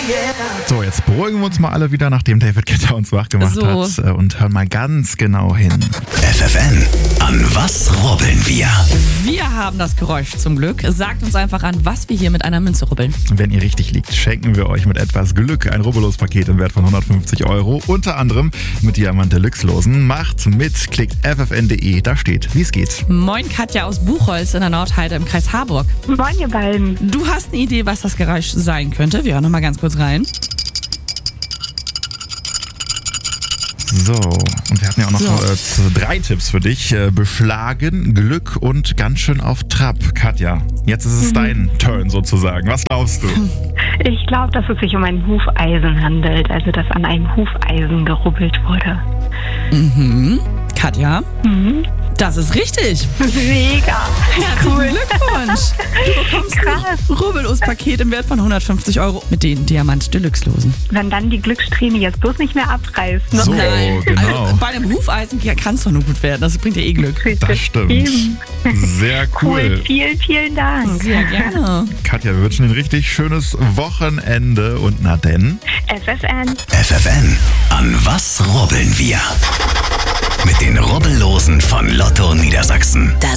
So, jetzt beruhigen wir uns mal alle wieder, nachdem David Guetta uns wach gemacht hat. Und hören mal ganz genau hin. FFN, an was rubbeln wir? Wir haben das Geräusch zum Glück. Sagt uns einfach an, was wir hier mit einer Münze rubbeln. Wenn ihr richtig liegt, schenken wir euch mit etwas Glück ein Rubbellos-Paket im Wert von 150 €. Unter anderem mit Diamant Deluxe-Losen. Macht mit, klickt ffn.de, da steht, wie es geht. Moin Katja aus Buchholz in der Nordheide im Kreis Harburg. Moin, ihr beiden. Du hast eine Idee, was das Geräusch sein könnte. Wir hören noch mal ganz kurz rein. So, und wir hatten ja auch noch 3 Tipps für dich. Beschlagen, Glück und ganz schön auf Trab. Katja, jetzt ist es dein Turn sozusagen. Was glaubst du? Ich glaube, dass es sich um ein Hufeisen handelt, also dass an einem Hufeisen gerubbelt wurde. Katja, das ist richtig. Mega. Herzlichen Glückwunsch. Du bekommst ein Rubbellos-Paket im Wert von 150 € mit den Diamant Deluxe-Losen. Wenn dann die Glückssträhne jetzt bloß nicht mehr abreißt. Ne? So, Nein, genau. also bei einem Hufeisen kann es doch nur gut werden. Das bringt dir Glück. Das stimmt. Eben. Sehr cool. Vielen, vielen Dank. Sehr gerne. Katja, wir wünschen dir ein richtig schönes Wochenende und na denn? FFN. FFN, an was rubbeln wir? Mit den Rubbellosen von Lotto Niedersachsen. Das